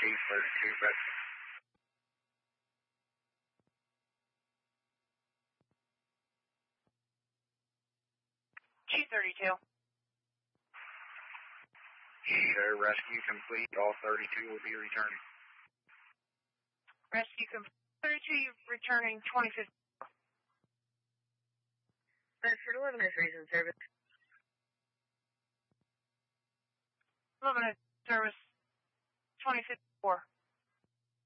232 rescue. 232. Show rescue complete. All 32 will be returning. Rescue complete. 32 returning 2050. Bedford 11 is reason service. 11 is service 2054.